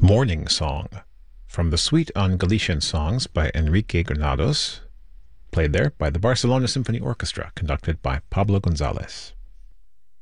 Morning Song from the Suite on Galician Songs by Enrique Granados, played there by the Barcelona Symphony Orchestra, conducted by Pablo Gonzalez.